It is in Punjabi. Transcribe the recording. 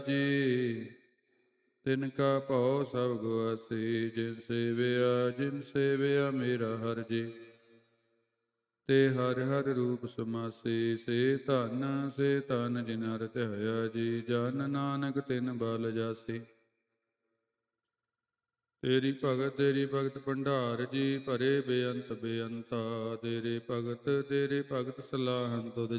ਜੀ ਤਿਨ ਕਾ ਭਉ ਸਭ ਗੁਆਸੀ। ਜਿਨ ਸੇਵਿਆ ਮੇਰਾ ਹਰਿ ਜੀ। ਤੇ ਹਰਿ ਹਰਿ ਰੂਪ ਸਮਾਸੀ। ਸੇ ਧਨ ਜਿਨ ਹਰਿ ਧਿਆਇਆ ਜੀ। ਜਨ ਨਾਨਕ ਤਿਨ ਬਲ ਜਾਸੀ। ਤੇਰੀ ਭਗਤ ਭੰਡਾਰ ਜੀ। ਭਰੇ ਬੇਅੰਤ ਬੇਅੰਤਾ। ਤੇਰੇ ਭਗਤ ਸਲਾਹਨ ਤੁਧ